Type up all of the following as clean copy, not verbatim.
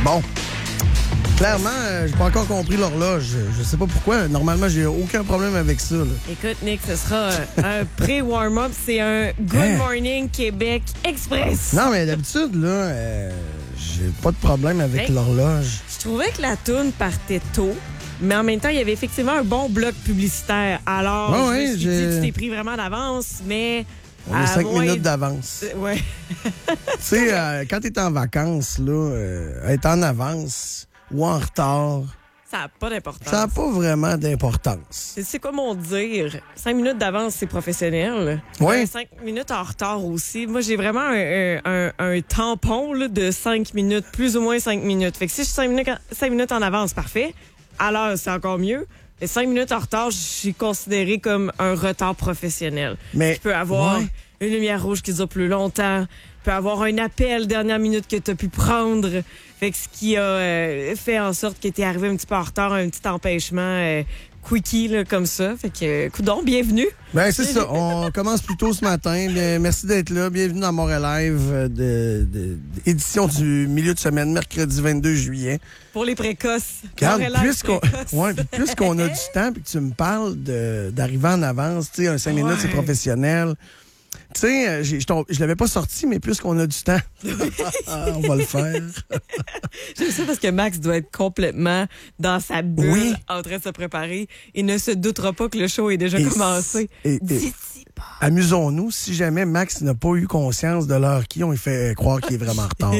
Bon. Clairement, j'ai pas encore compris l'horloge. Je sais pas pourquoi. Normalement, j'ai aucun problème avec ça. Là. Écoute, Nick, ce sera un pré-warm-up. C'est un Good Morning Québec Express. Non, mais d'habitude, là, j'ai pas de problème avec l'horloge. Je trouvais que la toune partait tôt, mais en même temps, il y avait effectivement un bon bloc publicitaire. Alors, je me suis dit, tu t'es pris vraiment d'avance, mais... On a 5 minutes d'avance. Ouais. Tu sais, quand t'es en vacances, là, être en avance ou en retard... Ça n'a pas d'importance. Ça n'a pas vraiment d'importance. C'est comment dire? 5 minutes d'avance, c'est professionnel. Oui. 5 minutes en retard aussi. Moi, j'ai vraiment un tampon là, de 5 minutes, plus ou moins 5 minutes. Fait que si je suis 5 minutes en avance, parfait. Alors, c'est encore mieux. Et 5 minutes en retard, je suis considéré comme un retard professionnel. Mais tu peux avoir une lumière rouge qui dure plus longtemps. Tu peux avoir un appel dernière minute que tu as pu prendre. Fait que ce qui a fait en sorte que tu es arrivé un petit peu en retard, un petit empêchement quickie là, comme ça. Fait que, coudonc, bienvenue. Ben c'est ça. On commence plus tôt ce matin. Bien, merci d'être là. Bienvenue dans Montréal Live, édition du milieu de semaine, mercredi 22 juillet. Pour les précoces. Regarde, puisqu'on a du temps et que tu me parles d'arriver en avance, tu sais, un 5 minutes, c'est professionnel. Tu sais, je l'avais pas sorti, mais puisqu'on a du temps, on va le faire. J'aime ça parce que Max doit être complètement dans sa bulle en train de se préparer. Il ne se doutera pas que le show est déjà commencé. Amusons-nous, si jamais Max n'a pas eu conscience de l'heure qui on lui fait croire qu'il est vraiment en retard.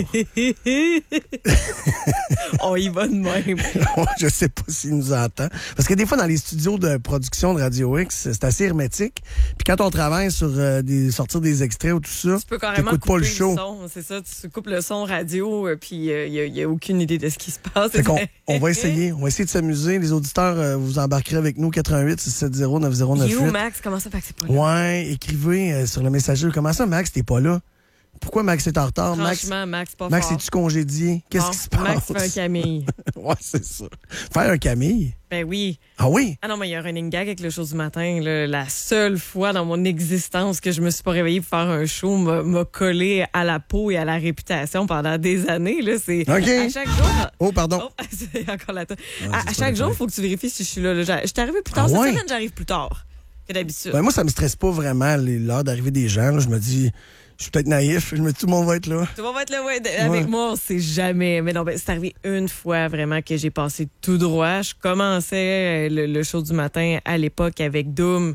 On y va de même. Je sais pas s'il nous entend. Parce que des fois, dans les studios de production de Radio X, c'est assez hermétique. Puis quand on travaille sur sortir des extraits ou tout ça, tu peux carrément couper pas le show. Son. C'est ça, tu coupes le son radio, puis il n'y a aucune idée de ce qui se passe. On va essayer. On va essayer de s'amuser. Les auditeurs, vous embarquerez avec nous, 88 670 9098. You, Max, comment ça fait que c'est pas là? Ouais, écrivez sur le messager. Comment ça, Max, t'es pas là? Pourquoi Max est en retard? Franchement, Max, pas Max, fort. es-tu congédié? Qu'est-ce qui se passe? Max fait un Camille. Ouais, c'est ça. Faire un Camille? Ben oui. Ah oui? Ah non, mais il y a un running gag avec le show du matin. Là. La seule fois dans mon existence que je me suis pas réveillée pour faire un show m'a collé à la peau et à la réputation pendant des années. Là. C'est à chaque jour... Oh, pardon. Oh, c'est encore la tête. À chaque jour, il faut que tu vérifies si je suis là. Je suis arrivée plus tard. Cette semaine, j'arrive plus tard que d'habitude. Ben moi, ça me stresse pas vraiment l'heure d'arrivée des gens. Là. Je me dis... Je suis peut-être naïf. Je me dis, tout le monde va être là. Tout le monde va être là, avec moi, on sait jamais. Mais non, c'est arrivé une fois vraiment que j'ai passé tout droit. Je commençais le show du matin à l'époque avec Doom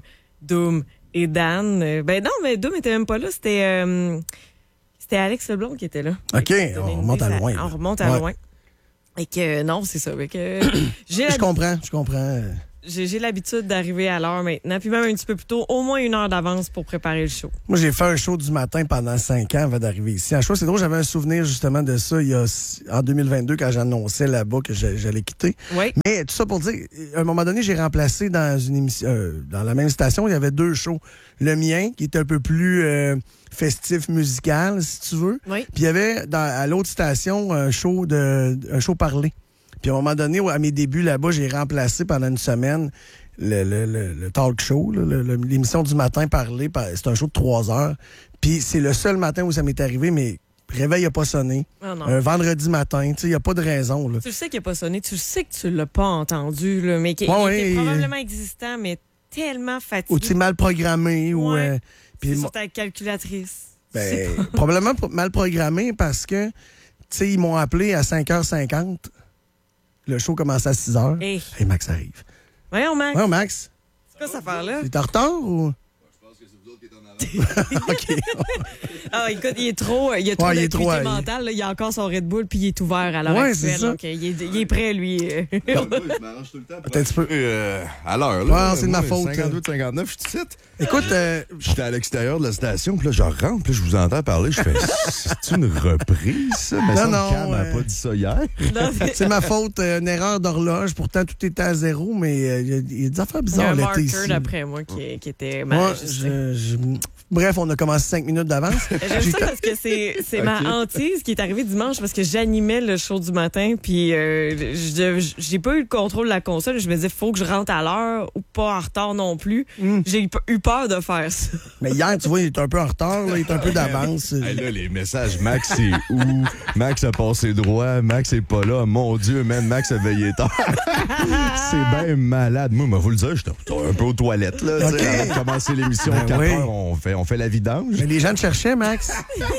et Dan. Ben non, mais Doom était même pas là. C'était Alex Leblond qui était là. OK, on remonte à loin. On remonte à loin. Et que non, c'est ça. Je comprends. J'ai l'habitude d'arriver à l'heure maintenant, puis même un petit peu plus tôt, au moins 1 heure d'avance pour préparer le show. Moi, j'ai fait un show du matin pendant 5 ans avant d'arriver ici. Un show, c'est drôle, j'avais un souvenir justement de ça en 2022 quand j'annonçais là-bas que j'allais quitter. Oui. Mais tout ça pour dire, à un moment donné, j'ai remplacé dans une émission, dans la même station, il y avait 2 shows. Le mien, qui était un peu plus festif musical, si tu veux. Oui. Puis il y avait à l'autre station un show parlé. Puis à un moment donné, à mes débuts là-bas, j'ai remplacé pendant une semaine le talk show, l'émission du matin parlé. C'est un show de 3 heures. Puis c'est le seul matin où ça m'est arrivé, mais le réveil n'a pas sonné. Oh non. Un vendredi matin, il n'y a pas de raison. Là. Tu le sais qu'il n'a pas sonné, tu le sais que tu l'as pas entendu, là, mais qu'il était probablement existant, mais tellement fatigué. Ou tu es mal programmé. C'est sur ta calculatrice. Probablement mal programmé parce que ils m'ont appelé à 5h50. Le show commence à 6h. Hey. Et Max arrive. Voyons, Max. Voyons, Max. C'est quoi cette affaire-là? T'es en retard ou? Je pense que c'est vous autres qui êtes en avance. OK. Ah, écoute, il a trop d'activité mentale. Là. Il a encore son Red Bull, puis il est ouvert à l'heure actuelle. Donc, il est prêt, lui. Je m'arrange tout le temps. Peut-être un peu. À l'heure, là. Ouais, c'est de ma faute. 52-59, je suis ici. Écoute, j'étais à l'extérieur de la station, puis là, je rentre, puis je vous entends parler. Je fais, c'est une reprise, ça? Mais Cam n'a pas dit ça hier. C'est ma faute, une erreur d'horloge. Pourtant, tout était à 0, mais il y a des affaires bizarres l'été ici. Il y a un marqueur, d'après moi, qui était mal ajusté. Bref, on a commencé 5 minutes d'avance. J'aime ça parce que c'est ma hantise qui est arrivée dimanche parce que j'animais le show du matin puis j'ai pas eu le contrôle de la console. Je me disais, faut que je rentre à l'heure ou pas en retard non plus. J'ai eu peur de faire ça. Mais hier, tu vois, il est un peu en retard, là, il est un peu d'avance. Hey, là, les messages, Max, c'est où? Max a passé droit, Max est pas là. Mon Dieu, même Max a veillé tard. C'est bien malade. Moi, vous le dire, j'étais un peu aux toilettes, là. Okay. Avant de commencer l'émission à 4 heures, on fait la vidange. Mais les gens te cherchaient, Max.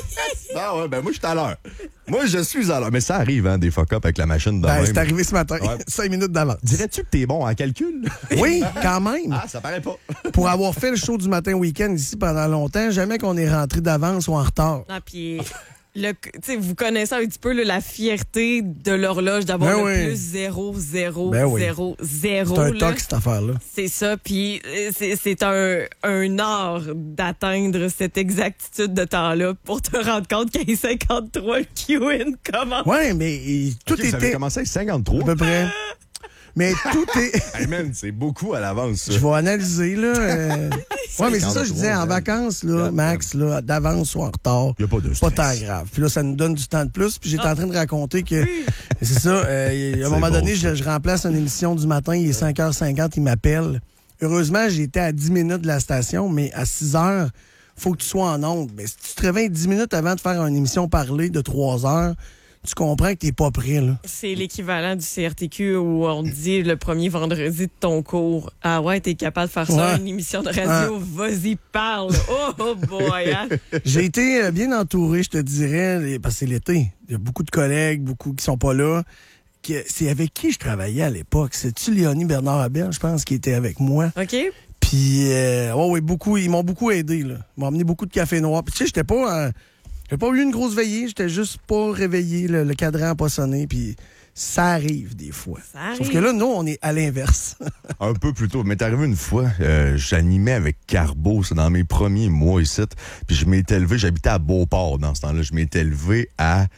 Ah ouais, moi, je suis à l'heure. Moi, je suis à l'heure. Mais ça arrive, hein, des fuck-up avec la machine de même. C'est arrivé ce matin. Ouais. 5 minutes d'avance. Dirais-tu que t'es bon en calcul? Oui, quand même. Ah, ça paraît pas. Pour avoir fait le show du matin week-end ici pendant longtemps, jamais qu'on est rentré d'avance ou en retard. Ah, puis... vous connaissez un petit peu la fierté de l'horloge d'avoir le plus 0, 0, 0, 0. C'est un toc, cette affaire-là. C'est ça, puis c'est un art d'atteindre cette exactitude de temps-là pour te rendre compte qu'à 53, le Q-in commence. Oui, mais tout était... Ça avait commencé à 53. À peu près. Mais tout est... Hey man, c'est beaucoup à l'avance, ça. Je vais analyser, là. Oui, mais c'est ça, je disais, en vacances, là, Max, là, d'avance ou en retard. Il n'y a pas de stress. Pas tant grave. Puis là, ça nous donne du temps de plus. Puis j'étais en train de raconter que... C'est ça, à un moment donné, je remplace une émission du matin, il est 5h50, il m'appelle. Heureusement, j'étais à 10 minutes de la station, mais à 6h, faut que tu sois en onde. Mais si tu te réveilles 10 minutes avant de faire une émission parlée de 3 heures, tu comprends que t'es pas prêt, là. C'est l'équivalent du CRTQ où on te dit le premier vendredi de ton cours. Ah ouais, t'es capable de faire ça, une émission de radio, vas-y, parle. Oh boy, hein? J'ai été bien entouré, je te dirais, parce que c'est l'été. Il y a beaucoup de collègues, beaucoup qui sont pas là. C'est avec qui je travaillais à l'époque? C'est-tu Léonie Bernard-Abel, je pense, qui était avec moi? OK. Puis, beaucoup, ils m'ont beaucoup aidé, là. Ils m'ont amené beaucoup de café noir. Puis, tu sais, j'ai pas eu une grosse veillée, j'étais juste pas réveillé, le cadran n'a pas sonné, puis ça arrive des fois. Sauf que là, nous, on est à l'inverse. Un peu plus tôt. Mais t'es arrivé une fois, j'animais avec Carbo, c'est dans mes premiers mois ici, puis je m'étais levé, j'habitais à Beauport dans ce temps-là, je m'étais levé à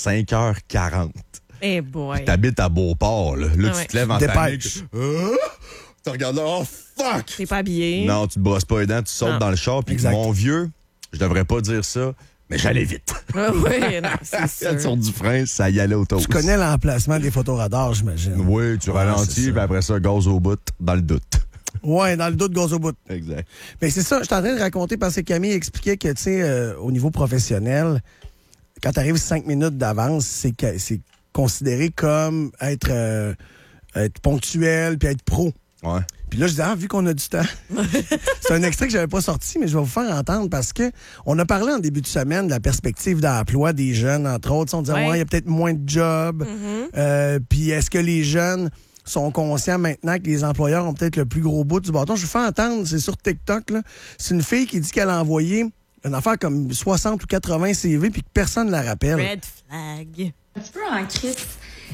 5h40. Eh boy. Puis t'habites à Beauport, là. Là, tu te lèves en panique. Tu regardes là, oh fuck! T'es pas habillé. Non, tu te brosses pas les dents, tu sautes dans le char, puis mon vieux, je devrais pas dire ça, mais j'allais vite. Oui, non, c'est sûr. Sur du frein, ça y allait au taux. Tu connais l'emplacement des photoradars, j'imagine. Oui, tu ralentis, puis après ça, gaz au bout, dans le doute. Oui, dans le doute, gaz au bout. Exact. Mais c'est ça, je suis en train de raconter parce que Camille expliquait que, tu sais, au niveau professionnel, quand tu arrives 5 minutes d'avance, c'est considéré comme être ponctuel puis être pro. Ouais. Puis là, je disais, vu qu'on a du temps. C'est un extrait que j'avais pas sorti, mais je vais vous faire entendre parce que on a parlé en début de semaine de la perspective d'emploi des jeunes, entre autres. On disait, il y a peut-être moins de jobs. Puis est-ce que les jeunes sont conscients maintenant que les employeurs ont peut-être le plus gros bout du bâton? Je vous fais entendre, c'est sur TikTok, là. C'est une fille qui dit qu'elle a envoyé une affaire comme 60 ou 80 CV puis que personne ne la rappelle. Red flag. Un petit peu en crise.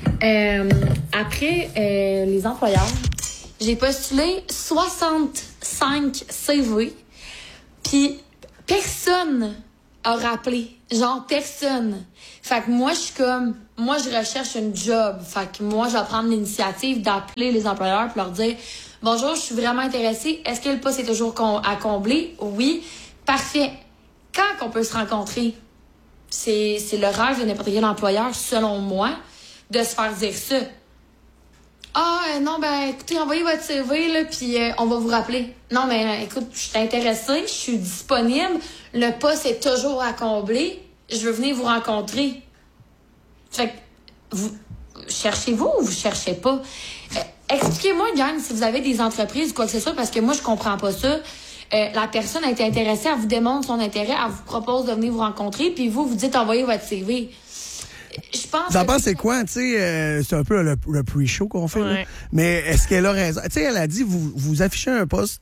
Après les employeurs, j'ai postulé 65 CV, puis personne a rappelé. Genre, personne. Fait que moi, je suis comme... Moi, je recherche une job. Fait que moi, je vais prendre l'initiative d'appeler les employeurs pour leur dire « Bonjour, je suis vraiment intéressée. Est-ce que le poste est toujours à combler? Oui. Parfait. Quand qu'on peut se rencontrer? » C'est le rêve de n'importe quel employeur, selon moi, de se faire dire ça. Ah, non, écoutez, envoyez votre CV, là, puis on va vous rappeler. Non, mais écoute, je suis intéressée, je suis disponible, le poste est toujours à combler, je veux venir vous rencontrer. Fait que, vous cherchez-vous ou vous cherchez pas? Expliquez-moi, gang, si vous avez des entreprises ou quoi que ce soit, parce que moi, je comprends pas ça. La personne a été intéressée, elle vous démontre son intérêt, elle vous propose de venir vous rencontrer, puis vous dites envoyez votre CV. Je pense. D'abord, c'est quoi, tu sais, c'est un peu le pre-show qu'on fait, là. Mais est-ce qu'elle a raison? Tu sais, elle a dit, vous affichez un poste,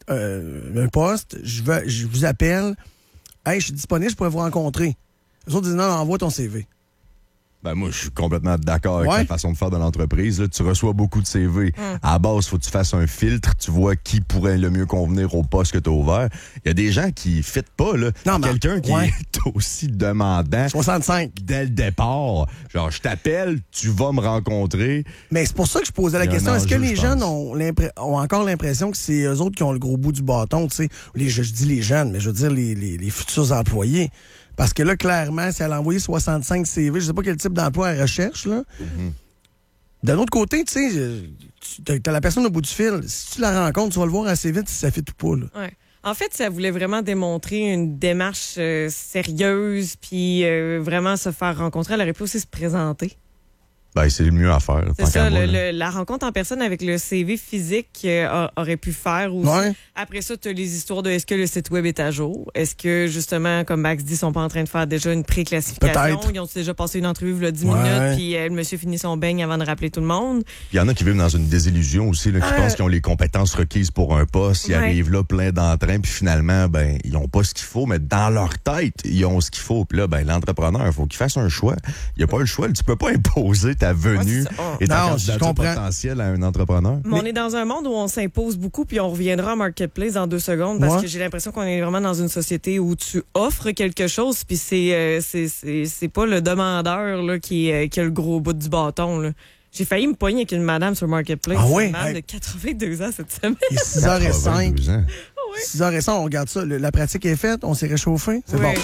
je vous appelle, hey, je suis disponible, je pourrais vous rencontrer. Les autres disent, non, envoie ton CV. Ben moi, je suis complètement d'accord avec Ouais. la façon de faire de l'entreprise. Là, tu reçois beaucoup de CV. À la base, il faut que tu fasses un filtre. Tu vois qui pourrait le mieux convenir au poste que tu as ouvert. Il y a des gens qui ne fitent pas. Là. Non, mais- Quelqu'un qui ouais. est aussi demandant 65. dès le départ. Genre, je t'appelle, tu vas me rencontrer. Mais c'est pour ça que je posais la Il y a question. un Est-ce que enjeu, les je jeunes pense. ont encore l'impression que c'est eux autres qui ont le gros bout du bâton, tu sais? Je dis les jeunes, mais je veux dire les futurs employés. Parce que là, clairement, si elle a envoyé 65 CV, je sais pas quel type d'emploi elle recherche, là. D'un autre côté, tu sais, t'as la personne au bout du fil. Si tu la rencontres, tu vas le voir assez vite si ça fait tout pas, là. Ouais. En fait, ça voulait vraiment démontrer une démarche sérieuse, puis vraiment se faire rencontrer. Elle aurait pu aussi se présenter. Ben, c'est le mieux à faire. C'est tant ça, qu'à moi, là. la rencontre en personne avec le CV physique aurait pu faire aussi. Ouais. Après ça, tu as les histoires de est-ce que le site web est à jour? Est-ce que, justement, comme Max dit, ils sont pas en train de faire déjà une pré-classification? Peut-être. Ils ont déjà passé une entrevue là, 10 Ouais. minutes, puis le monsieur finit son beigne avant de rappeler tout le monde. Il y en a qui vivent dans une désillusion aussi, là, qui pensent qu'ils ont les compétences requises pour un poste. Ils Ouais. arrivent là plein d'entrain, puis finalement, ben, ils n'ont pas ce qu'il faut, mais dans leur tête, ils ont ce qu'il faut. Puis là, ben, l'entrepreneur, il faut qu'il fasse un choix. Il n'y a pas le choix. Tu peux pas imposer ta venue Ouais, c'est ça. et ta Non, je candidature comprends. potentielle à un entrepreneur. Mais on est dans un monde où on s'impose beaucoup, puis on reviendra en marketplace dans 2 secondes, parce Ouais. que j'ai l'impression qu'on est vraiment dans une société où tu offres quelque chose, puis c'est pas le demandeur là, qui a le gros bout du bâton. Là. J'ai failli me poigner avec une madame sur Marketplace. Ah une oui? madame Hey. de 82 ans cette semaine. Il est 6h05. 82 ans. 6h05, on regarde ça. La pratique est faite, on s'est réchauffé. C'est Oui. bon.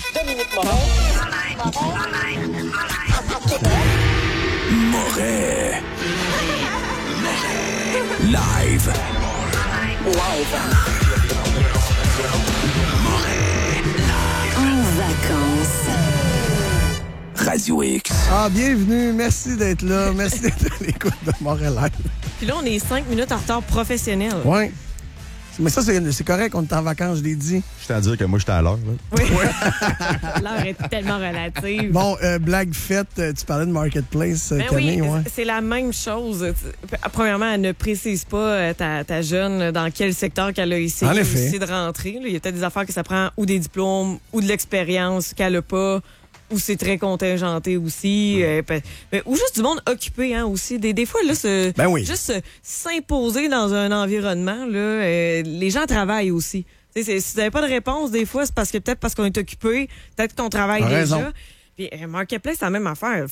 Live. En vacances. Radio X. Ah, bienvenue. Merci d'être là. Merci d'être à l'écoute de Montréal. Puis là, on est 5 minutes en retard professionnel. Oui. Mais ça, c'est correct. On est en vacances, je l'ai dit. Je tiens à dire que moi, j'étais à l'heure. là. Oui. L'heure est tellement relative. Bon, blague faite, tu parlais de Marketplace, Ben Camille, oui, ouais. c'est la même chose. Premièrement, elle ne précise pas ta jeune là, dans quel secteur qu'elle a essayé En effet. aussi de rentrer. Là. Il y a peut-être des affaires que ça prend ou des diplômes ou de l'expérience qu'elle n'a pas, ou c'est très contingenté aussi. Ou juste du monde occupé hein, aussi. Des fois, là, Ben oui. juste s'imposer dans un environnement, là, les gens travaillent aussi. Si vous n'avez pas de réponse, des fois, c'est peut-être parce qu'on est occupé, peut-être qu'on travaille T'as déjà. raison. Puis Marketplace, c'est la même affaire.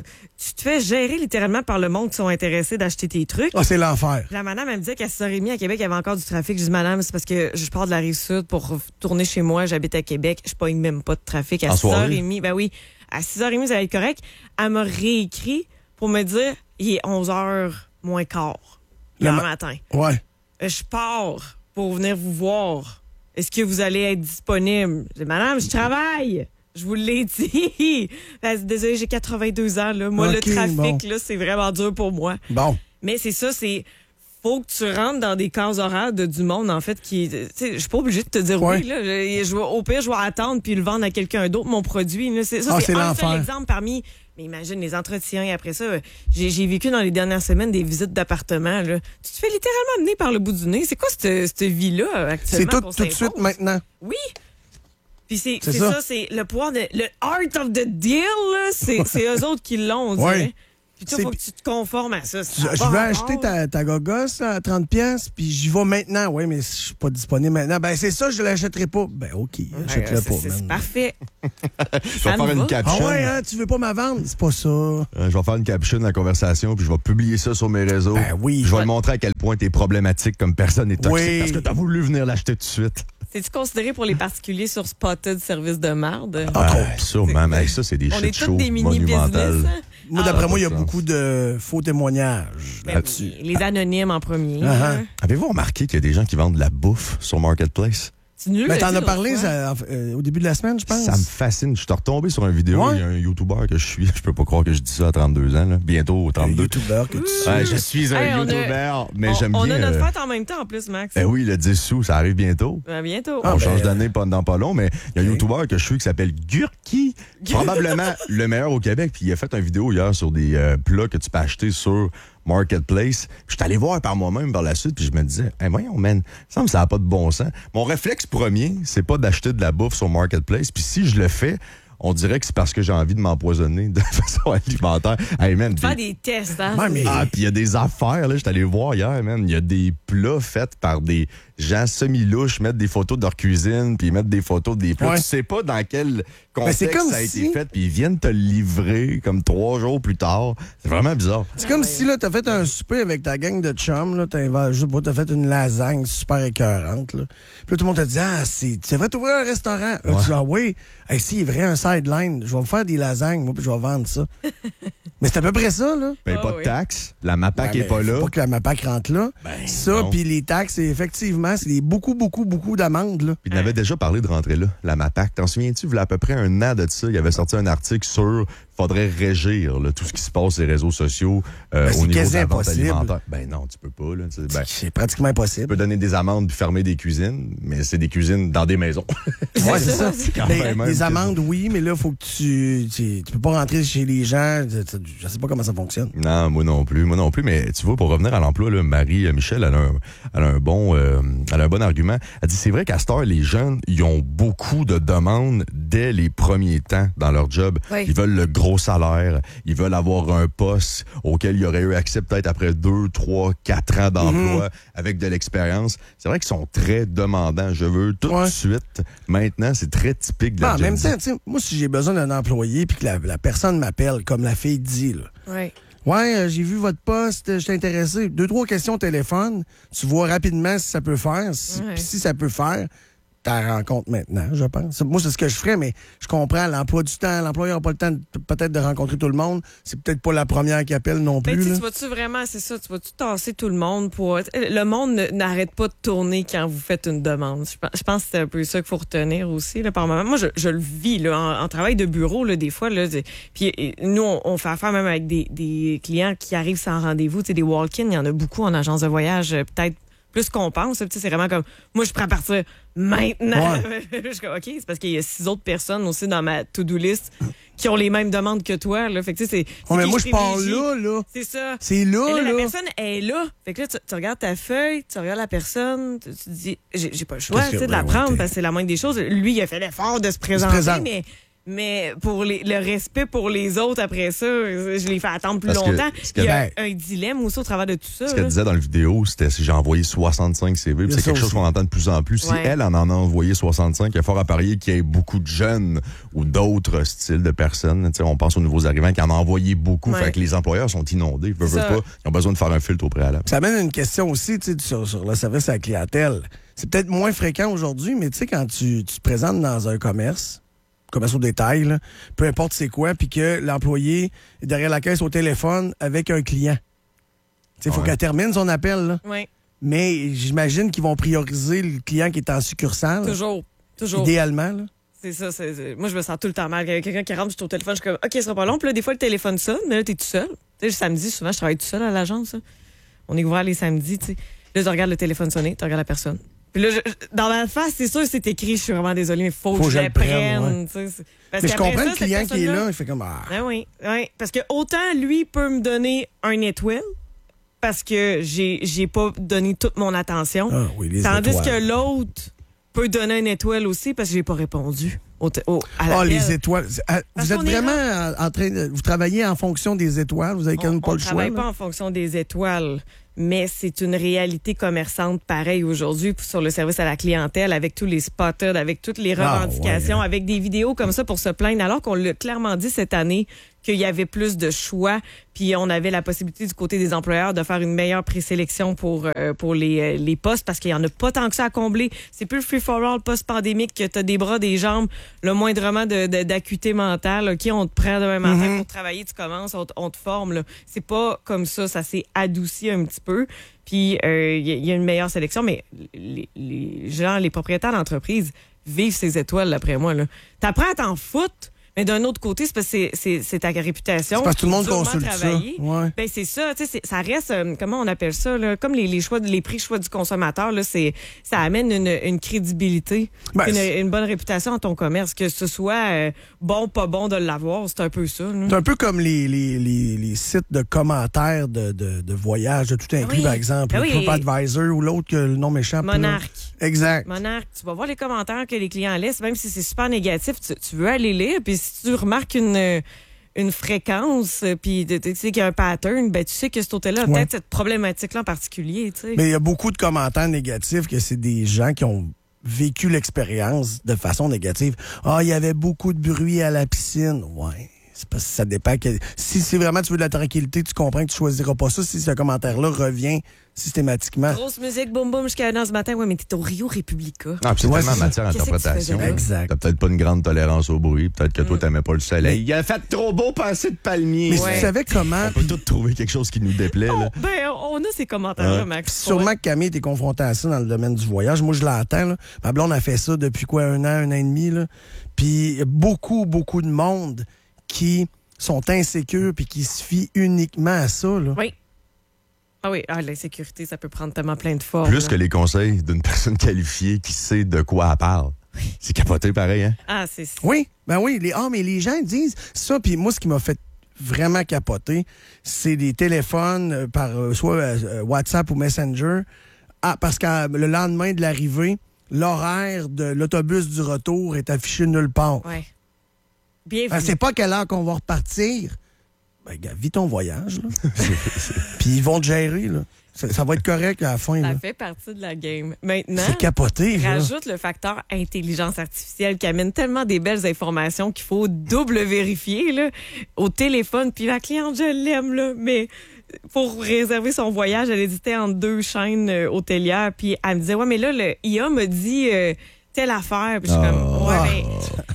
Tu te fais gérer littéralement par le monde qui sont intéressés d'acheter tes trucs. Ah, c'est l'enfer. La madame, elle me disait qu'à 6h30 à Québec, il y avait encore du trafic. Je dis, madame, c'est parce que je pars de la Rive-Sud pour tourner chez moi. J'habite à Québec. Je pogne même pas de trafic. À En soirée? 6h30, ben oui, à 6h30, ça va être correct. Elle m'a réécrit pour me dire, il est 11h moins quart, hier matin. Ouais. Je pars pour venir vous voir. Est-ce que vous allez être disponible? Je dis, madame, je travaille. Je vous l'ai dit. Désolée, j'ai 82 ans. Là. Moi, Ok, le trafic, bon. là, c'est vraiment dur pour moi. Bon. Mais c'est ça, faut que tu rentres dans des cases horaires du monde, en fait, qui... Tu sais, je suis pas obligée de te dire Ouais. oui, là. Au pire, je vais attendre puis le vendre à quelqu'un d'autre, mon produit. Là. C'est c'est un l'enfer. seul exemple parmi... Mais imagine les entretiens. Et après ça, j'ai vécu dans les dernières semaines des visites d'appartements. Là. Tu te fais littéralement amener par le bout du nez. C'est quoi cette vie-là, actuellement? C'est tout qu'on de suite s'impose? maintenant. Oui. Puis c'est C'est ça, ça. c'est le pouvoir de... Le art of the deal, là, c'est eux autres qui l'ont, on dirait. Ouais. Puis toi, C'est- faut que tu te conformes à ça. Je vais acheter ta gogosse à 30$, puis j'y vais maintenant. Oui, mais je suis pas disponible maintenant. Ben, c'est ça, je l'achèterai pas. Ben, OK, j'achèterai pas. C'est man. parfait. Je vais Ça me faire une va. caption. Ah ouais, hein, tu veux pas ma vendre? C'est pas ça. Je vais faire une caption de la conversation, puis je vais publier ça sur mes réseaux. Ben oui. Je vais te montrer à quel point t'es problématique comme personne et toxique Oui. parce que t'as voulu venir l'acheter tout de suite. C'est-tu considéré pour les particuliers sur Spotted service de marde? Sûrement, mais ça, c'est des On est shit tous shows des mini-business. monumentales. hein? Moi, Ah, d'après moi, il y a pas de beaucoup de faux témoignages ben là-dessus. oui, les anonymes en premier. Ah, hein. Avez-vous remarqué qu'il y a des gens qui vendent de la bouffe sur Marketplace? C'est nul. Ben, le t'en dire as parlé l'autre fois. au début de la semaine, je pense. Ça me fascine. Je suis retombé sur une vidéo. Ouais. Il y a un YouTuber que je suis. Je peux pas croire que je dis ça à 32 ans. Là. Bientôt, Un 32. youtubeur que tu suis. Ouais, je suis un Hey, on a- YouTuber, mais On- j'aime on bien. a notre fête en même temps, en plus, Max. Ben oui, le 10 sous, ça arrive bientôt. À bientôt. Ah, On ben, change d'année pendant pas long, mais il y a un YouTuber que je suis qui s'appelle Gurki. Probablement le meilleur au Québec. Puis il a fait une vidéo hier sur des plats que tu peux acheter sur Marketplace. Je suis allé voir par moi-même par la suite, puis je me disais, hey, voyons, man, ça me semble ça n'a pas de bon sens. Mon réflexe premier, c'est pas d'acheter de la bouffe sur Marketplace. Puis si je le fais, on dirait que c'est parce que j'ai envie de m'empoisonner de façon alimentaire. Hey, man, Faire des tests, hein? Ouais, mais- Ah, puis il y a des affaires, là, je suis allé voir hier, man. Il y a des plats faits par des gens semi-louches, mettre des photos de leur cuisine, puis mettre des photos des plats. Ouais. Tu sais pas dans quel c'est contexte comme ça a si- été fait, puis ils viennent te le livrer comme 3 jours plus tard. C'est vraiment bizarre. C'est comme si là, t'as fait un souper avec ta gang de chums, là, t'as fait une lasagne super écœurante. Là. Puis là, tout le monde te dit ah, c'est vrai, t'ouvrir un restaurant. Là, tu dis ah oui, hey, si, il est vrai, un sideline. Je vais me faire des lasagnes, moi, puis je vais vendre ça. Mais c'est à peu près ça, là. Paye Ah pas de oui. taxes, la MAPAC Ouais, est pas mais faut là. pas que la MAPAC rentre là. Ça, non. puis les taxes, effectivement, c'est beaucoup d'amendes, là. Puis il avait déjà parlé de rentrer là, la MAPAC. T'en souviens-tu, il y a à peu près un an de ça, il avait sorti un article sur faudrait régir là, tout ce qui se passe sur les réseaux sociaux c'est au niveau de quasi la vente impossible. alimentaire. Ben non, tu peux pas. Là, ben, C'est pratiquement tu impossible. peux donner des amendes puis fermer des cuisines, mais c'est des cuisines dans des maisons. Ouais, c'est ça. quand Ben, même les que- amendes, oui, mais là, il faut que tu peux pas rentrer chez les gens. Je sais pas comment ça fonctionne. Non, moi non plus. Mais tu vois, pour revenir à l'emploi, là, Marie-Michel, elle a un bon argument. Elle dit, c'est vrai qu'à cette heure, les jeunes, ils ont beaucoup de demandes dès les premiers temps dans leur job. Oui. Ils veulent le gros salaire. Ils veulent avoir un poste auquel ils auraient eu accès peut-être après 2, 3, 4 ans d'emploi avec de l'expérience. C'est vrai qu'ils sont très demandants. Je veux tout de suite. Maintenant, c'est très typique de la En même Gen Z. temps, tu sais, moi, si j'ai besoin d'un employé puis que la personne m'appelle, comme la fille dit, là. Oui. Ouais, j'ai vu votre poste, je suis intéressé. 2, 3 questions au téléphone. Tu vois rapidement si ça peut faire. Puis si ça peut faire, ta rencontre maintenant, je pense. Moi, c'est ce que je ferais, mais je comprends l'emploi du temps. L'employeur n'a pas le temps peut-être de rencontrer tout le monde. C'est peut-être pas la première qui appelle non Mais plus. tu là. vas-tu vraiment, c'est ça, tu vas-tu tasser tout le monde pour. Le monde n'arrête pas de tourner quand vous faites une demande. Je pense que c'est un peu ça qu'il faut retenir aussi, là, par moment. Moi, je le vis, là, en travail de bureau, là, des fois, là. Puis nous, on fait affaire même avec des clients qui arrivent sans rendez-vous. Tu sais, des walk-ins, il y en a beaucoup en agence de voyage, peut-être plus qu'on pense. Tu sais, c'est vraiment comme, moi, je suis prêt à partir maintenant. Je suis comme, OK, c'est parce qu'il y a 6 autres personnes aussi dans ma to-do list qui ont les mêmes demandes que toi. Là. Fait que, tu sais, c'est Ouais, mais qui moi, je je pars privilégie. là. C'est ça. C'est là, Mais là, là. la personne est là. Fait que là, tu regardes ta feuille, tu regardes la personne, tu te dis, j'ai pas le choix Qu'est-ce que- de la ouais, prendre t'es- parce que c'est la moindre des choses. Lui, il a fait l'effort de se présenter, présente. mais pour le respect pour les autres après ça, je les fais attendre plus Parce que- longtemps. ce que- Il y a ben, un dilemme aussi au travers de tout ça. Ce qu'elle là. disait dans la vidéo, c'était si j'ai envoyé 65 CV. puis Il y a C'est ça quelque chose aussi. qu'on entend de plus en plus. Si Ouais. elle en a envoyé 65, il y a fort à parier qu'il y ait beaucoup de jeunes ou d'autres styles de personnes. Tu sais, on pense aux nouveaux arrivants qui en ont envoyé beaucoup. Ouais. Fait que les employeurs sont inondés. Veulent C'est ça. pas. Ils ont besoin de faire un filtre au préalable. Ça amène une question aussi, tu sais, sur le service à la clientèle. C'est peut-être moins fréquent aujourd'hui, mais tu sais, quand tu te présentes dans un commerce au détail, là, peu importe c'est quoi, puis que l'employé est derrière la caisse au téléphone avec un client. Tu sais, il faut Ouais. qu'elle termine son appel, là. Oui, Mais j'imagine qu'ils vont prioriser le client qui est en succursale. toujours. Idéalement, là. C'est ça. Moi, je me sens tout le temps mal. Il y a quelqu'un qui rentre, je suis au téléphone, je suis comme, OK, ce sera pas long. Puis là, des fois, le téléphone sonne, mais là, t'es tout seul. Tu sais, le samedi, souvent, je travaille tout seul à l'agence. Là. On est ouvert les samedis, tu sais. Là, je regarde le téléphone sonner, tu regardes la personne. Puis là, dans ma face, c'est sûr, c'est écrit, je suis vraiment désolée, mais faut que je la prenne. Tu sais. Parce Mais je qu'après comprends ça, le cette client qui est personne-là- là, il fait comme ah. Ah oui. Parce que autant lui peut me donner un étoile, parce que j'ai pas donné toute mon attention. Ah oui, les Tandis étoiles. que l'autre peut donner une étoile aussi parce que j'ai pas répondu à Ah, l'appel. les étoiles. Parce Vous êtes qu'on est vraiment en train de. Vous travaillez en fonction des étoiles, vous avez quand même pas On le choix. travaille là. pas en fonction des étoiles, mais c'est une réalité commerçante pareille aujourd'hui sur le service à la clientèle, avec tous les spotted, avec toutes les Ah, revendications, ouais. avec des vidéos comme ça pour se plaindre, alors qu'on l'a clairement dit cette année qu'il y avait plus de choix, puis on avait la possibilité du côté des employeurs de faire une meilleure présélection pour les postes, parce qu'il y en a pas tant que ça à combler. C'est plus le free-for-all post-pandémique que tu as des bras, des jambes, le moindrement d'acuité mentale. OK, on te prend demain matin pour travailler, tu commences, on te forme. Là. C'est pas comme ça s'est adouci un petit peu. Puis il y a une meilleure sélection, mais les gens, les propriétaires d'entreprise vivent ces étoiles, d'après moi. T'apprends à t'en foutre. Mais d'un autre côté, c'est parce que c'est ta réputation. C'est parce que tout le monde Durement consulte ça. travaillé. Ouais. Ben c'est ça, tu sais, ça reste comment on appelle ça là, comme les prix choix du consommateur là, ça amène une crédibilité, Ben, une bonne réputation à ton commerce, que ce soit bon pas bon de l'avoir, c'est un peu ça. Là. C'est un peu comme les sites de commentaires de voyage, de tout inclus, Oui. par exemple. Ben oui. TripAdvisor ou l'autre que le nom m'échappe. là. Monarque. Exact. Monarque, tu vas voir les commentaires que les clients laissent, même si c'est super négatif, tu veux aller lire, puis si tu remarques une fréquence, puis tu sais qu'il y a un pattern, ben tu sais que cet hôtel-là a peut-être cette problématique-là en particulier. Tu sais. Mais il y a beaucoup de commentaires négatifs que c'est des gens qui ont vécu l'expérience de façon négative. Ah, il y avait beaucoup de bruit à la piscine. Ouais. C'est parce que ça dépend. Si c'est vraiment tu veux de la tranquillité, tu comprends que tu choisiras pas ça si ce commentaire-là revient systématiquement. Grosse musique, boum boum, jusqu'à 1h ce matin. Ouais, mais t'es au Rio Republica. Ah, puis c'est tellement matière à Qu'est-ce que tu interprétation. faisais? Exact. T'as peut-être pas une grande tolérance au bruit. Peut-être que toi, t'aimais pas le soleil. Il a fait trop beau passer de palmiers. Mais tu savais comment... On peut tous trouver quelque chose qui nous déplaît. Là. Ben, on a ces commentaires-là, Max. Sûrement que Camille t'es confronté à ça dans le domaine du voyage. Moi, je l'entends. Là. Ma blonde a fait ça depuis quoi, un an et demi. Là. Puis il y a beaucoup de monde qui sont insécures puis qui se fient uniquement à ça. Là. Oui. Ah oui, l'insécurité, ça peut prendre tellement plein de formes. Plus que les conseils d'une personne qualifiée qui sait de quoi elle parle. C'est capoté pareil, hein? Ah, c'est... Oui, ben oui. Mais les gens disent ça. Puis moi, ce qui m'a fait vraiment capoter, c'est des téléphones par soit WhatsApp ou Messenger. Parce que le lendemain de l'arrivée, l'horaire de l'autobus du retour est affiché nulle part. Oui. Bienvenue. C'est pas à quelle heure qu'on va repartir. Ben, gars, vis ton voyage, là. Puis ils vont te gérer, là. Ça va être correct à la fin, Ça là. fait partie de la game. Maintenant, C'est capoté, là. rajoute le facteur intelligence artificielle qui amène tellement des belles informations qu'il faut double vérifier là, au téléphone. Puis la cliente, je l'aime, là, mais pour réserver son voyage, elle hésitait entre 2 chaînes hôtelières. Puis elle me disait, ouais, mais là, le IA me dit telle affaire. Puis je suis comme, ouais, mais...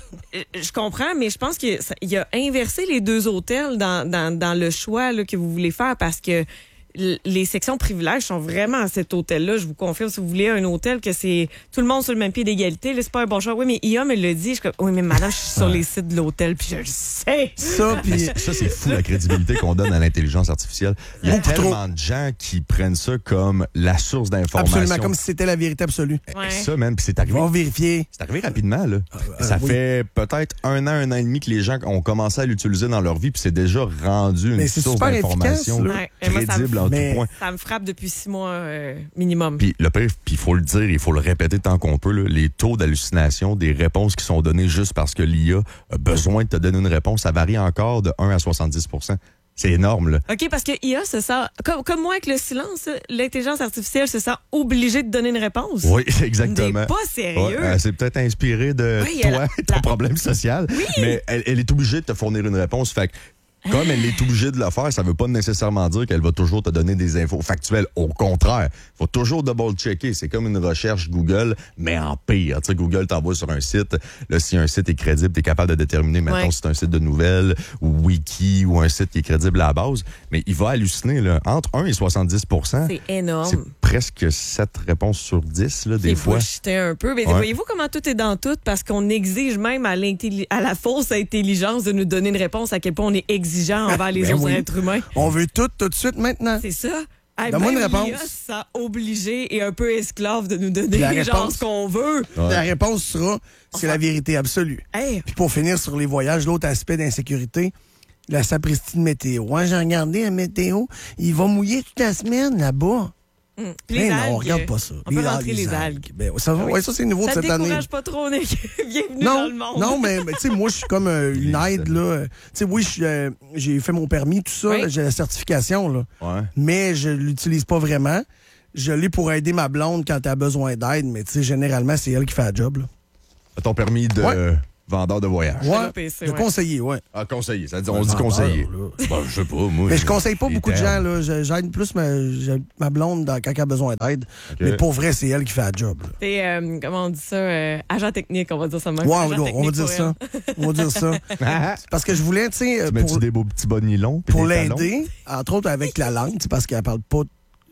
Je comprends, mais je pense qu'il a inversé les 2 hôtels dans le choix là, que vous voulez faire parce que les sections privilèges sont vraiment à cet hôtel-là. Je vous confirme, si vous voulez un hôtel que c'est tout le monde sur le même pied d'égalité, là, c'est pas un bon choix. Oui, mais IA me le dit. Je suis comme, oui, mais madame, je suis sur les sites de l'hôtel, puis je le sais. Ça, puis... Ça, c'est fou, la crédibilité qu'on donne à l'intelligence artificielle. Il y a tellement de gens qui prennent ça comme la source d'information. Absolument, comme si c'était la vérité absolue. Ouais. Ça, même, puis c'est Ils arrivé. vont vérifier. C'est arrivé rapidement, là. Ça oui. fait peut-être 1 an et demi que les gens ont commencé à l'utiliser dans leur vie, puis c'est déjà rendu une Mais c'est source super d'information efficace, là. Ouais. Et moi, ça me- crédible en Mais- tout point. Ça me frappe depuis 6 mois minimum. Puis le pire, puis il faut le dire, il faut le répéter tant qu'on peut, là, les taux d'hallucination des réponses qui sont données juste parce que l'IA a besoin de te donner une réponse, ça varie encore de 1 à 70 %. C'est énorme, là. OK, parce que IA se sent, comme moi avec le silence, l'intelligence artificielle se sent obligée de donner une réponse. Oui, exactement. T'es pas sérieux. Ouais, elle s'est peut-être inspirée de Oui, toi et ton problème social, mais elle est obligée de te fournir une réponse. Fait que, comme elle est obligée de le faire, ça veut pas nécessairement dire qu'elle va toujours te donner des infos factuelles. Au contraire, faut toujours double-checker. C'est comme une recherche Google, mais en pire. Tu sais, Google t'envoie sur un site. Là, si un site est crédible, t'es capable de déterminer, mettons, si c'est un site de nouvelles, ou Wiki, ou un site qui est crédible à la base. Mais il va halluciner, là. Entre 1 et 70 %. C'est énorme. C'est presque 7 réponses sur 10, là, des C'est fois. bullshité un peu. Mais Ouais. voyez-vous comment tout est dans tout? Parce qu'on exige même à la fausse intelligence de nous donner une réponse à quel point on est exigeant envers les Ben autres oui. êtres humains. On veut tout de suite maintenant. C'est ça. Donne-moi une Même réponse. l'IA se sent obligé et un peu esclave de nous donner La genre réponse. ce qu'on veut. La réponse sera, c'est la vérité absolue. Hey, Puis pour finir sur les voyages, l'autre aspect d'insécurité, la sapristi de météo. Ouais, j'ai regardé la météo, il va mouiller toute la semaine là-bas. puis Mais les non, algues, on regarde pas ça. On peut rentrer les algues. Ben, ça, Oui. ouais, ça c'est nouveau de Ça cette te année. décourage pas trop, Nick. Bienvenue dans le monde. Non, mais tu sais, moi, je suis comme une aide, là. Tu sais, oui, j'ai fait mon permis, tout ça, Oui. là, j'ai la certification, là. Ouais. Mais je l'utilise pas vraiment. Je l'ai pour aider ma blonde quand elle a besoin d'aide, mais tu sais, généralement, c'est elle qui fait le job, là. Ton permis de Ouais. vendeur de voyage. Ouais, le PC, de ouais. conseiller, ouais. Ah, conseiller. Ça dit, on dit vendeur, conseiller. là. Bon, je sais pas, moi. Mais je conseille pas les beaucoup de gens, termes. là. J'aide plus ma blonde quand elle a besoin d'aide. Ok. Mais pour vrai, c'est elle qui fait le job, là. T'es, comment on dit ça, agent technique, on va dire ça même. Ouais, Agent on va technique dire pour ça. On va dire ça. Parce que je voulais, tu sais, Tu mets-tu des beaux petits bas nylon? puis pour des talons? l'aider, entre autres avec la langue, tu sais, parce qu'elle parle pas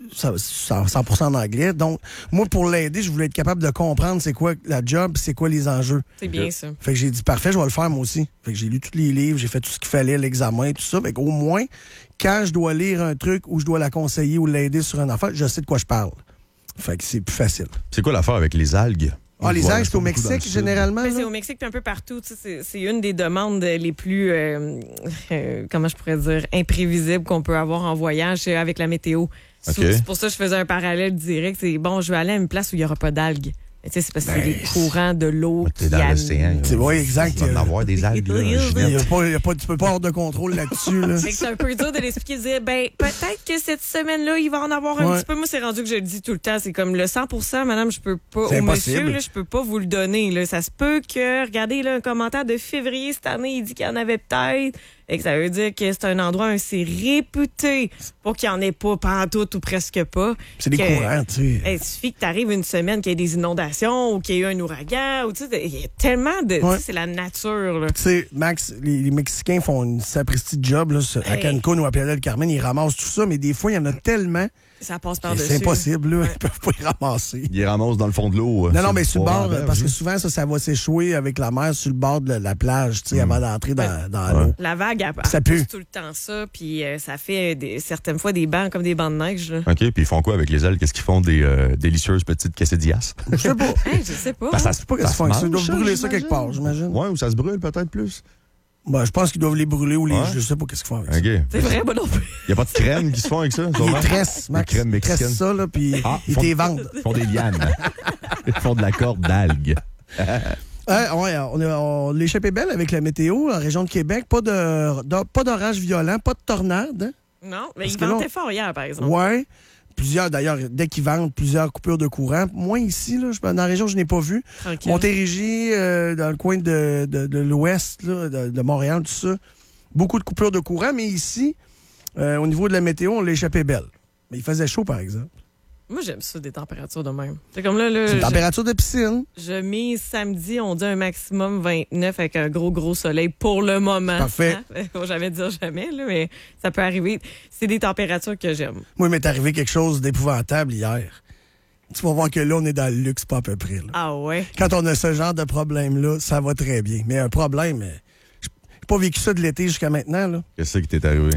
100% en anglais. Donc, moi, pour l'aider, je voulais être capable de comprendre c'est quoi la job, c'est quoi les enjeux. C'est bien ça. Fait que j'ai dit, parfait, je vais le faire moi aussi. Fait que j'ai lu tous les livres, j'ai fait tout ce qu'il fallait, l'examen, tout ça. Fait qu'au moins, quand je dois lire un truc ou je dois la conseiller ou l'aider sur une affaire, je sais de quoi je parle. Fait que c'est plus facile. C'est quoi l'affaire avec les algues? Ah, les Ouais, algues, c'est au beaucoup dans le Mexique, sud. généralement? Mais là? c'est au Mexique puis un peu partout. Tu sais, c'est une des demandes les plus, comment je pourrais dire, imprévisibles qu'on peut avoir en voyage avec la météo. OK. C'est pour ça que je faisais un parallèle direct. C'est bon, je vais aller à une place où il n'y aura pas d'algues. Mais tu sais, c'est parce que c'est des courants de l'eau T'es qui dans l'océan. Oui, exact. Il va en avoir des algues, là, Il Ginette. y a pas, tu peux pas avoir de contrôle là-dessus. Là. Fait que c'est un peu dur de l'expliquer, de dire, ben, peut-être que cette semaine-là, il va en avoir un Ouais. petit peu. Moi, c'est rendu que je le dis tout le temps. C'est comme le 100%, madame, je peux pas, C'est ou impossible. monsieur, là, je peux pas vous le donner, là. Ça se peut que, regardez, là, un commentaire de février cette année, il dit qu'il y en avait peut-être. Et que ça veut dire que c'est un endroit assez réputé pour qu'il n'y en ait pas pantoute ou presque pas. C'est des Que- courants, tu sais. Il suffit que tu arrives une semaine qu'il y ait des inondations ou qu'il y ait eu un ouragan. Ou, tu sais, il y a tellement de... tu Ouais. sais, c'est la nature, là. Tu sais, Max, les Mexicains font une sapristi de job là, à Hey. Cancun ou à Playa del Carmen. Ils ramassent tout ça, mais des fois, il y en a tellement Ça passe que par-dessus. c'est impossible. Là. Ils peuvent pas les ramasser. Il les ramasse dans le fond de l'eau. Non, mais sur le bord, berge, parce que hein. souvent, ça va s'échouer avec la mer sur le bord de la plage, tu sais, avant d'entrer dans l'eau. La vague, elle Ça pousse pue. tout le temps ça, puis ça fait certaines fois des bancs comme des bancs de neige. Là. OK, puis ils font quoi avec les ailes? Qu'est-ce qu'ils font? Des délicieuses petites quesadillas? Je sais pas. Hey, je sais pas. Ben, ça hein. se Je sais pas qu'est-ce qu'ils se font avec ça. Ils mange, doivent brûler ça j'imagine. quelque part, j'imagine. Ouais, ou ça se brûle peut-être plus. Ben, je pense qu'ils doivent les brûler ou les. Ouais. Je sais pas qu'est-ce qu'ils font avec ça. OK. C'est vrai, moi non plus. Il n'y a pas de crème qui se font avec ça? Ils sûrement? tressent, Max. Des crèmes Ils tressent mexicaines. ça, là, puis ils font- t'y vendent. Ils font des lianes. Ils font de la corde d'algues. Ouais, on l'échappait belle avec la météo en région de Québec. Pas d'orage violent, pas de tornade. Hein? Non, mais Parce il que là, ventait fort hier, par exemple. Ouais. Plusieurs, d'ailleurs, dès qu'ils vendent, plusieurs coupures de courant. Moi, ici, là, dans la région, je n'ai pas vu. Tranquille. Montérégie, dans le coin de l'ouest, là, de Montréal, tout ça. Beaucoup de coupures de courant, mais ici, au niveau de la météo, on l'échappait belle. Mais il faisait chaud, par exemple. Moi, j'aime ça, des températures de même. C'est comme là, C'est une température de piscine. je mise samedi, on dit un maximum 29 avec un gros soleil pour le moment. Parfait. Hein? Faut jamais dire jamais, là, mais ça peut arriver. C'est des températures que j'aime. Moi, il m'est arrivé quelque chose d'épouvantable hier. Tu vas voir que là, on est dans le luxe, pas à peu près. Là. Ah ouais? Quand on a ce genre de problème-là, ça va très bien. Mais un problème, j'ai pas vécu ça de l'été jusqu'à maintenant. Là. Qu'est-ce qui t'est arrivé?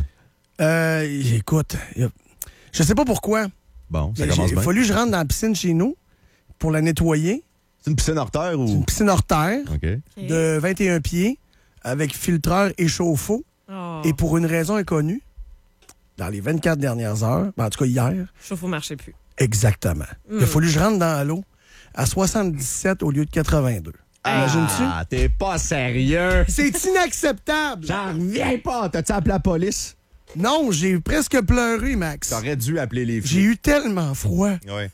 Écoute, je sais pas pourquoi. Bon, ça mais commence il a bien. fallu que je rentre dans la piscine chez nous pour la nettoyer. C'est une piscine hors terre ou. Une piscine hors terre OK. Ok. de 21 pieds avec filtreur et chauffe-eau. Oh. Et pour une raison inconnue, dans les 24 dernières heures, ben, en tout cas hier, Chauffe-eau marchait plus. exactement. Il a fallu que je rentre dans l'eau à 77 au lieu de 82. Imagines-tu? Ah, t'es pas sérieux? C'est inacceptable! J'en reviens pas! T'as-tu appelé la police? Non, j'ai presque pleuré, Max. T'aurais dû appeler les J'ai filles. eu tellement froid. Ouais.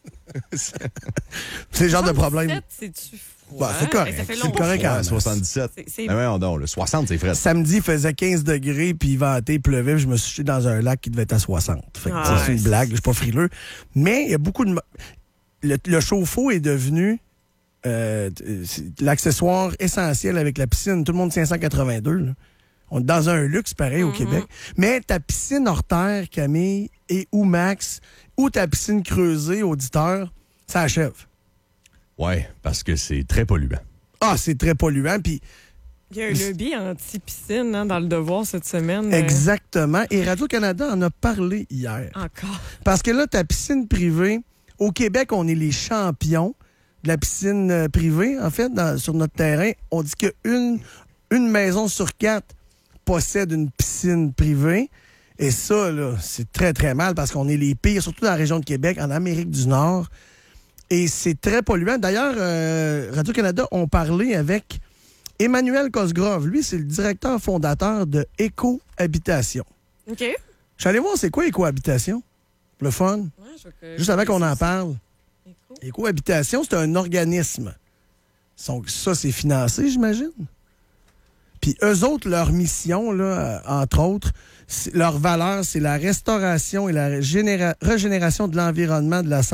C'est le genre de problème. 77, c'est-tu froid? Bah, c'est correct. Ça fait C'est longtemps. correct. Ouais, Quand 77. C'est- Ben voyons donc, le 60, c'est frais. Samedi, il faisait 15 degrés, puis il ventait, il pleuvait, puis je me suis jeté dans un lac qui devait être à 60. Fait que Ah ça, c'est ouais, une blague, je suis pas frileux. Mais il y a beaucoup de... Le chauffe-eau est devenu c'est l'accessoire essentiel avec la piscine. Tout le monde 582, là. On est dans un luxe pareil au Québec. Mais ta piscine hors terre, Camille, et ou Max, ou ta piscine creusée, auditeur, ça achève. Ouais, parce que c'est très polluant. Ah, c'est très polluant, puis Il y a un lobby anti-piscine hein, dans le devoir cette semaine. exactement. Et Radio-Canada en a parlé hier. Encore. Parce que là, ta piscine privée, au Québec, on est les champions de la piscine privée, en fait, sur notre terrain. On dit qu'une maison sur 4 possède une piscine privée. Et ça, là, c'est très, très mal parce qu'on est les pires, surtout dans la région de Québec, en Amérique du Nord. Et c'est très polluant. D'ailleurs, Radio-Canada ont parlé avec Emmanuel Cosgrove. Lui, c'est le directeur fondateur de Éco-Habitation. OK. Je suis allé voir c'est quoi Éco-Habitation. Le fun. Ouais, Juste avant qu'on en parle. Éco-Habitation, c'est un organisme. Donc, ça, c'est financé, j'imagine. Puis eux autres, leur mission, là, entre autres, leur valeur, c'est la restauration et la régénération de l'environnement, de la santé.